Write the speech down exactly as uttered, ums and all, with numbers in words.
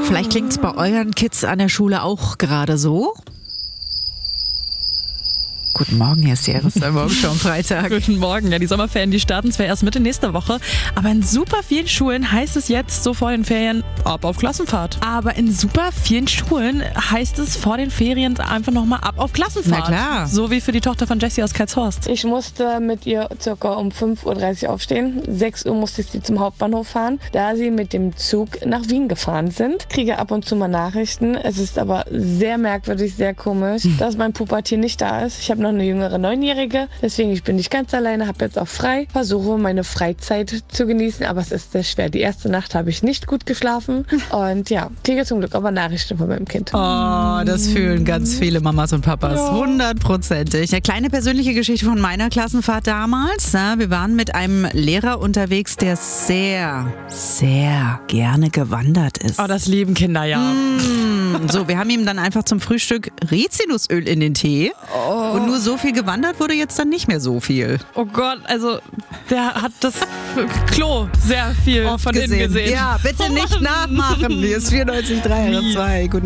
Vielleicht klingt es bei euren Kids an der Schule auch gerade so. Guten Morgen, hier ist die R S zwei Morgenshow am Freitag. Guten Morgen. Ja, die Sommerferien, die starten zwar erst Mitte nächster Woche, aber in super vielen Schulen heißt es jetzt so vor den Ferien ab auf Klassenfahrt. Aber in super vielen Schulen heißt es vor den Ferien einfach nochmal ab auf Klassenfahrt. Na klar. So wie für die Tochter von Jessie aus Karlshorst. Ich musste mit ihr circa um fünf Uhr dreißig aufstehen. sechs Uhr musste ich sie zum Hauptbahnhof fahren, da sie mit dem Zug nach Wien gefahren sind. Kriege ab und zu mal Nachrichten. Es ist aber sehr merkwürdig, sehr komisch, dass mein Pubertier nicht da ist. Ich habe noch eine jüngere Neunjährige, deswegen ich bin nicht ganz alleine, habe jetzt auch frei, versuche meine Freizeit zu genießen, aber es ist sehr schwer. Die erste Nacht habe ich nicht gut geschlafen und ja, kriege zum Glück aber Nachrichten von meinem Kind. Oh, das fühlen ganz viele Mamas und Papas, hundertprozentig. Eine kleine persönliche Geschichte von meiner Klassenfahrt damals. Wir waren mit einem Lehrer unterwegs, der sehr, sehr gerne gewandert ist. Oh, das lieben Kinder, ja. Mm, so, wir haben ihm dann einfach zum Frühstück Rizinusöl in den Tee oh. und nur so viel gewandert wurde jetzt dann nicht mehr so viel. Oh Gott, also der hat das Klo sehr viel Oft von innen gesehen. gesehen. Ja, bitte nicht nachmachen. Hier ist vierundneunzig Komma drei R S zwei. Guten